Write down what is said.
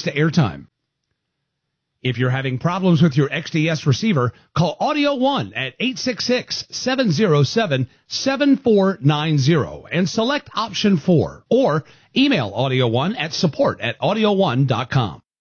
rights to airtime. If you're having problems with your XDS receiver, call Audio One at 866-707-7490 and select option 4, or email Audio One at support@audioone.com.